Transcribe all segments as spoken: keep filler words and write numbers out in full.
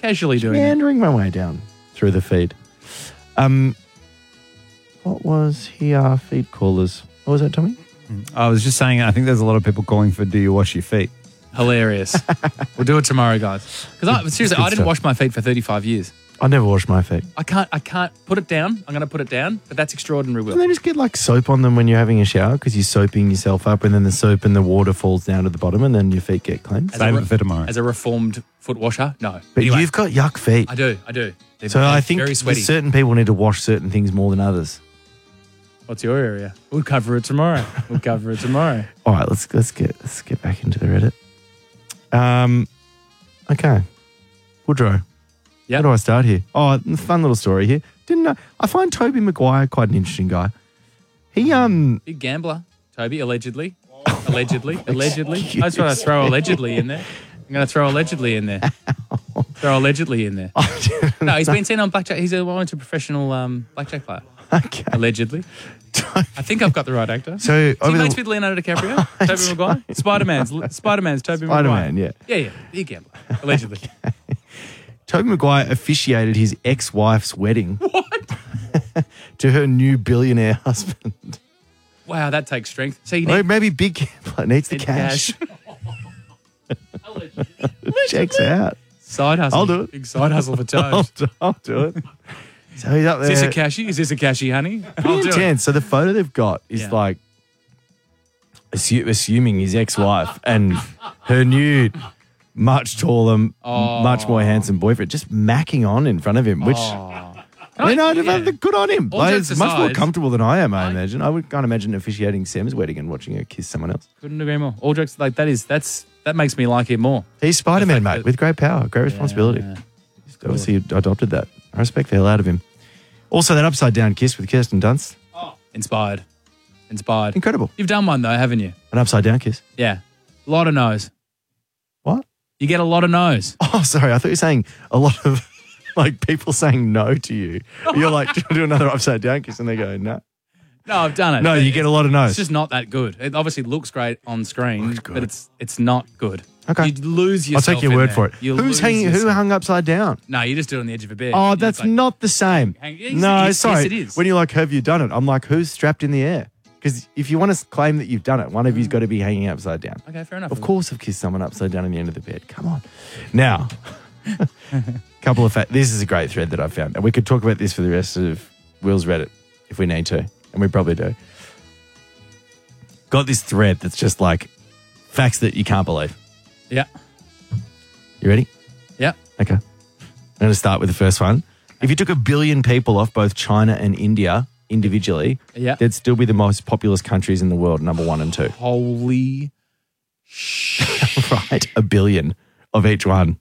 Casually doing it. meandering my way down through the feed. Um, what was here? Feed callers. What was that, Tommy? I was just saying, I think there's a lot of people calling for do you wash your feet? Hilarious. We'll do it tomorrow, guys. Because seriously, Good I didn't stuff. wash my feet for thirty-five years. I never wash my feet. I can't. I can't put it down. I'm going to put it down, but that's extraordinary, Will. And they just get like soap on them when you're having a shower because you're soaping yourself up and then the soap and the water falls down to the bottom and then your feet get clean. As Same a re- for tomorrow. As a reformed foot washer, no. But Anyway, you've got yuck feet. I do. I do. They're, So they're I think very sweaty. certain people need to wash certain things more than others. What's your area? We'll cover it tomorrow. We'll cover it tomorrow. All right, let's let's get let's get back into the Reddit. Um, okay, Woodrow. Yep. How do I start here? Oh, fun little story here. Didn't know. I find Toby Maguire quite an interesting guy. He um Big gambler, Toby, allegedly. Allegedly. Allegedly. I just want to throw allegedly in there. I'm going to throw allegedly in there. Throw allegedly in there. No, he's been seen on blackjack. He's a well, a professional um, blackjack player. okay. Allegedly. I think I've got the right actor. So Is he over mates the, with Leonardo DiCaprio? Toby Maguire? Spider-Man's. Spider-Man's Toby Maguire. Spider-Man, yeah. Yeah, yeah. Big gambler. Allegedly. Toby Maguire officiated his ex-wife's wedding What? to her new billionaire husband. Wow, that takes strength. So you Well, need maybe big gambler needs the need cash. Allegedly. Checks out. Side hustle. I'll do it. Big side hustle for I'll Toad. do, I'll do it. So he's up Is there. this a cashy? Is this a cashy, honey? I'll do it. Intense. So the photo they've got is Yeah. like assu- assuming his ex-wife and her new, much taller, m- much more handsome boyfriend just macking on in front of him, which Oh. you know, yeah. good on him. All Like, jokes it's much more aside, comfortable than I am. I I- imagine. I would can't imagine officiating Sam's wedding and watching her kiss someone else. Couldn't agree more. All jokes like that is that's that makes me like him more. He's Spider-Man, The fact mate, that- with great power, great responsibility. Yeah. Obviously, adopted that. I respect the hell out of him. Also, that upside down kiss with Kirsten Dunst, Inspired. Inspired. incredible. You've done one though, haven't you? An upside down kiss. Yeah. A lot of no's. What? You get a lot of no's. Oh, sorry. I thought you were saying a lot of like people saying no to you. You're like, do you want to do another upside down kiss? And they go, no. No, I've done it. No, you get a lot of no's. It's just not that good. It obviously looks great on screen, Looks good. but it's it's not good. Okay. You lose I'll yourself. take your in word there. for it. You Who's lose hanging? Who yourself. hung upside down? No, you just do it on the edge of a bed. Oh, You that's just, like, not the same. hang- yes, No, yes, sorry. yes, it is. When you're like, have you done it? I'm like, who's strapped in the air? Because if you want to claim that you've done it, one of you's got to be hanging upside down. Okay, fair enough. Of course, I've kissed someone upside down in the end of the bed. Come on. Now, couple of facts. This is a great thread that I found. And we could talk about this for the rest of Will's Reddit if we need to. And we probably do. Got this thread that's just like facts that you can't believe. Yeah. You ready? Yeah. Okay. I'm going to start with the first one. If you took a billion people off both China and India individually, Yeah. they'd still be the most populous countries in the world, number one and two. Holy Right? A billion of each one.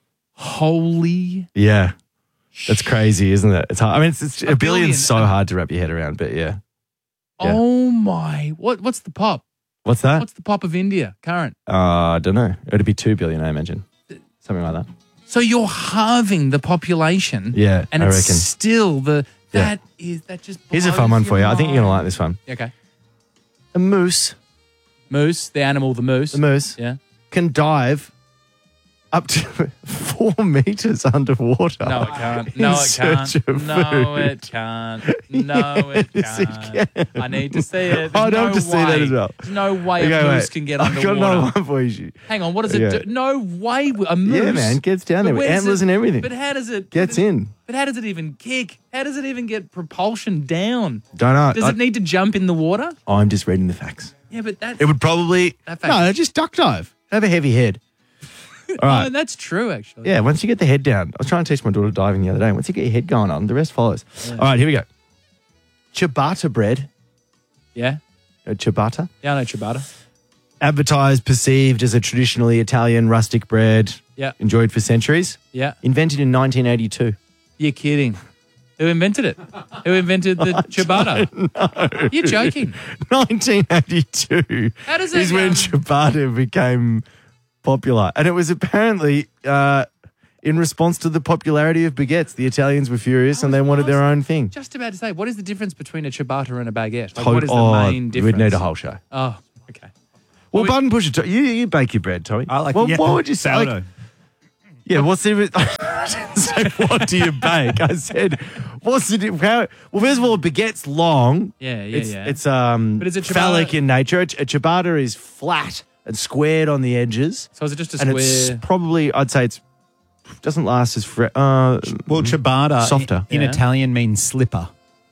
holy Yeah. That's crazy, isn't it? It's hard. I mean, it's, it's, a, A billion's billion. so hard to wrap your head around, but yeah. Yeah. Oh my. What what's the pop? What's that? What's the pop of India current? Uh, I don't know. It'd be two billion, I imagine. Something like that. So you're halving the population. Yeah, And I it's reckon. still the Yeah. that is that just Here's a blows fun one your for you. I think you're going to like mind. this one. Okay. A moose, Moose, the animal, the moose. a moose Yeah. can dive up to four meters underwater. No, it can't. in No, it search can't. of No, food. it can't. No, it Yes, it can't. can. I need to see it. I'd There's love no to see that way- as well. There's no way Okay, a moose wait. can get I've got underwater. another one for you. Hang on, what does it Okay. do? No way. A moose. Yeah, man, gets down there But with where's antlers it- and everything. But how does it Gets but it- in. But how does it even kick? How does it even get propulsion down? Don't know. Does I, it need to jump in the water? I'm just reading the facts. Yeah, but that's It would probably That fact- no, just duck dive. Have a heavy head. All right. no, that's true actually. Yeah, once you get the head down. I was trying to teach my daughter diving the other day. Once you get your head going on, the rest follows. All right, here we go. Ciabatta bread. Yeah. Uh, ciabatta. Yeah, I know ciabatta. Advertised, perceived as a traditionally Italian rustic bread. Yeah. Enjoyed for centuries. Yeah. Invented in nineteen eighty-two. You're kidding. Who invented it? Who invented the ciabatta? No. You're joking. nineteen eighty-two How does it, is when um, ciabatta became popular. And it was apparently uh, in response to the popularity of baguettes. The Italians were furious and they wanted their own thing. Just about to say, what is the difference between a ciabatta and a baguette? Like, To- what is the oh, main difference? We'd need a whole show. Oh, okay. Well, we- button pusher, To- you you bake your bread, Tommy. I like well, yeah, what would you say? sourdough. Like, yeah, what's the say, what do you bake? I said, what's the di- how? Well, first of all, baguette's long. Yeah, yeah, it's, yeah. It's um, But is it ciabatta- phallic in nature. A, a ciabatta is flat and squared on the edges. So is it just a and square? it's probably, I'd say it's doesn't last as fresh. Uh, Well, ciabatta Softer. in, in Yeah. Italian means slipper.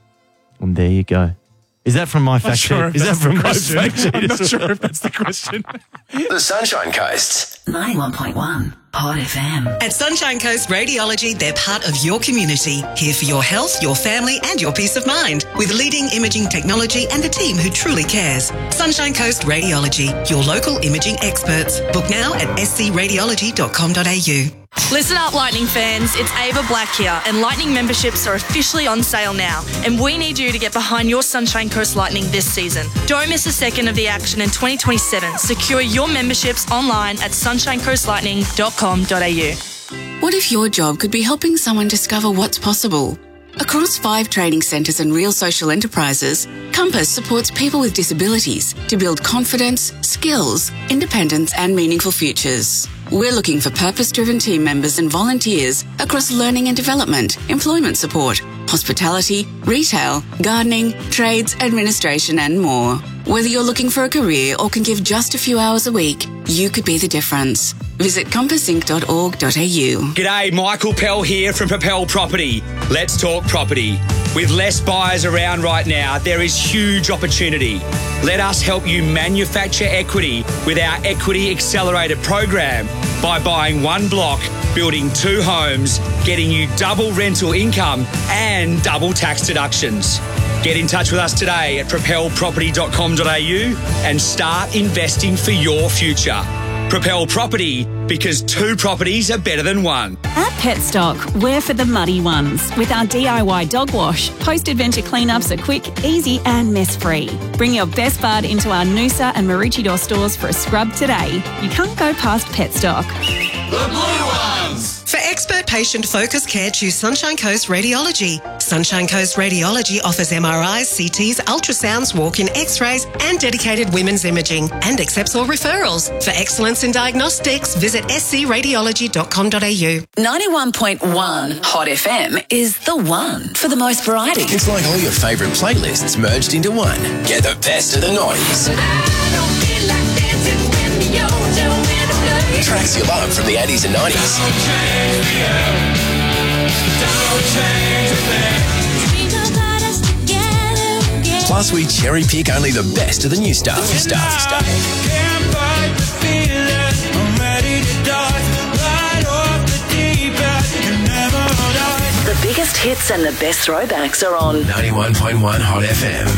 and there you go. Is that from my fact sure sheet? if Is that that's from the my question. fact sheet? I'm not sure if that's the question. The Sunshine Coast. ninety-one point one Hot F M. At Sunshine Coast Radiology, they're part of your community, here for your health, your family and your peace of mind, with leading imaging technology and a team who truly cares. Sunshine Coast Radiology, your local imaging experts. Book now at s c radiology dot com dot a u. Listen up, Lightning fans. It's Ava Black here, and Lightning memberships are officially on sale now. And we need you to get behind your Sunshine Coast Lightning this season. Don't miss a second of the action in twenty twenty-seven. Secure your memberships online at sunshine coast lightning dot com dot a u. What if your job could be helping someone discover what's possible? Across five training centres and real social enterprises, Compass supports people with disabilities to build confidence, skills, independence and meaningful futures. We're looking for purpose-driven team members and volunteers across learning and development, employment support, hospitality, retail, gardening, trades, administration and more. Whether you're looking for a career or can give just a few hours a week, you could be the difference. Visit compass inc dot org dot a u. G'day, Michael Pell here from Propel Property. Let's talk property. With less buyers around right now, there is huge opportunity. Let us help you manufacture equity with our Equity Accelerator program by buying one block, building two homes, getting you double rental income and double tax deductions. Get in touch with us today at propel property dot com dot a u and start investing for your future. Propel Property, because two properties are better than one. At Petstock, we're for the muddy ones. With our D I Y dog wash, post-adventure cleanups are quick, easy and mess-free. Bring your best bud into our Noosa and Maroochydore stores for a scrub today. You can't go past Petstock. The Blue Ones. For expert patient focused care, choose Sunshine Coast Radiology. Sunshine Coast Radiology offers M R Is, C Ts, ultrasounds, walk-in x-rays and dedicated women's imaging, and accepts all referrals. For excellence in diagnostics, visit s c radiology dot com dot a u. ninety-one point one Hot F M is the one for the most variety. It's like all your favourite playlists merged into one. Get the best of the nineties. Tracks you love from the eighties and nineties. Plus, we cherry pick only the best of the new stuff. Stuff, stuff. The biggest hits and the best throwbacks are on ninety-one point one Hot F M.